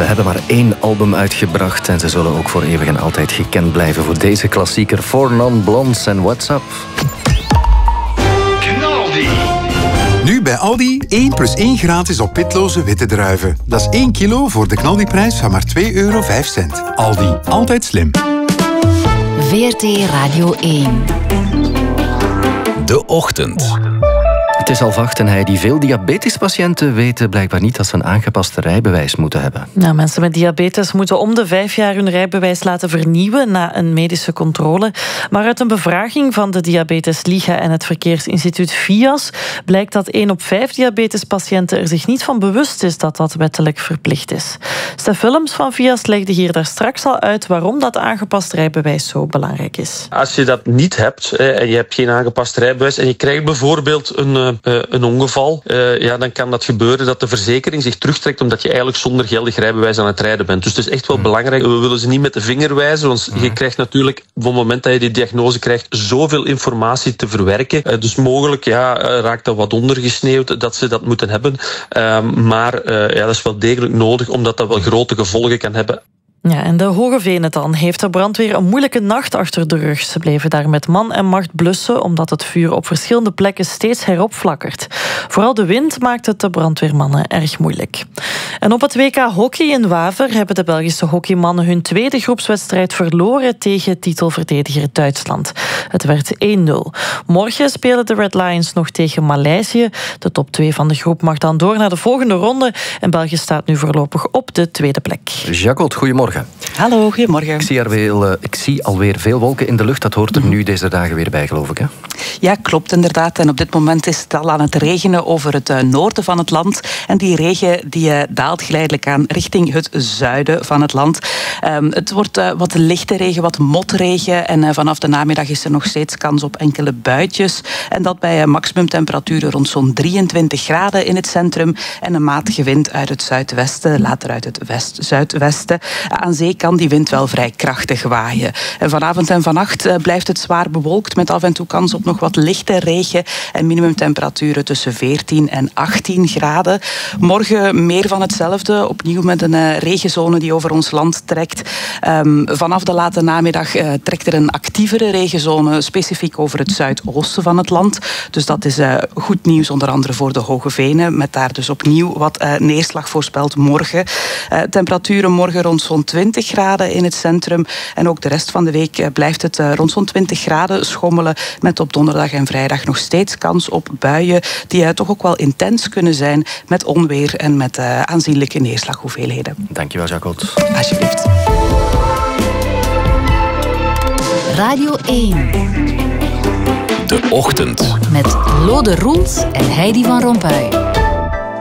hebben maar 1 album uitgebracht en ze zullen ook voor eeuwig en altijd gekend blijven voor deze klassieker Four Non Blondes en What's Up. Knaldi. Nu bij Aldi 1 + 1 gratis op pitloze witte druiven. Dat is 1 kilo voor de Knaldi-prijs van maar €2,05. Aldi, altijd slim. VRT Radio 1. De Ochtend. Het is 7:30 en hij die veel diabetespatiënten weten blijkbaar niet dat ze een aangepast rijbewijs moeten hebben. Nou, mensen met diabetes moeten om de 5 jaar hun rijbewijs laten vernieuwen na een medische controle. Maar uit een bevraging van de Diabetesliga en het Verkeersinstituut VIAS blijkt dat 1 op 5 diabetespatiënten er zich niet van bewust is dat dat wettelijk verplicht is. Stef Willems van VIAS legde hier daar straks al uit waarom dat aangepast rijbewijs zo belangrijk is. Als je dat niet hebt en je hebt geen aangepast rijbewijs en je krijgt bijvoorbeeld een ongeval, dan kan dat gebeuren dat de verzekering zich terugtrekt omdat je eigenlijk zonder geldig rijbewijs aan het rijden bent. Dus het is echt wel belangrijk. We willen ze niet met de vinger wijzen, want je krijgt natuurlijk op het moment dat je die diagnose krijgt zoveel informatie te verwerken. Dus mogelijk raakt dat wat ondergesneeuwd dat ze dat moeten hebben. Maar dat is wel degelijk nodig omdat dat wel grote gevolgen kan hebben. Ja, en de Hogevenen dan heeft de brandweer een moeilijke nacht achter de rug. Ze bleven daar met man en macht blussen omdat het vuur op verschillende plekken steeds heropflakkert. Vooral de wind maakt het de brandweermannen erg moeilijk. En op het WK Hockey in Waver hebben de Belgische hockeymannen hun tweede groepswedstrijd verloren tegen titelverdediger Duitsland. Het werd 1-0. Morgen spelen de Red Lions nog tegen Maleisië. De top 2 van de groep mag dan door naar de volgende ronde en België staat nu voorlopig op de tweede plek. Jacot, goedemorgen. Hallo, goedemorgen. Ik zie alweer veel wolken in de lucht. Dat hoort er nu deze dagen weer bij, geloof ik, hè? Ja, klopt inderdaad. En op dit moment is het al aan het regenen over het noorden van het land. En die regen daalt geleidelijk aan richting het zuiden van het land. Het wordt wat lichte regen, wat motregen. En vanaf de namiddag is er nog steeds kans op enkele buitjes. En dat bij maximumtemperaturen rond zo'n 23 graden in het centrum. En een matige wind uit het zuidwesten, later uit het west-zuidwesten. Aan zee kan die wind wel vrij krachtig waaien. En vanavond en vannacht blijft het zwaar bewolkt met af en toe kans op nog wat lichte regen en minimumtemperaturen tussen 14 en 18 graden. Morgen meer van hetzelfde, opnieuw met een regenzone die over ons land trekt. Vanaf de late namiddag trekt er een actievere regenzone specifiek over het zuidoosten van het land. Dus dat is goed nieuws, onder andere voor de Hogevenen, met daar dus opnieuw wat neerslag voorspeld morgen. Temperaturen morgen rond zo'n 20 graden in het centrum. En ook de rest van de week blijft het rond zo'n 20 graden schommelen, met op donderdag en vrijdag nog steeds kans op buien die toch ook wel intens kunnen zijn, met onweer en met aanzienlijke neerslaghoeveelheden. Dankjewel, Jacot. Alsjeblieft. Radio 1. De Ochtend. Met Lode Roels en Heidi van Rompuy.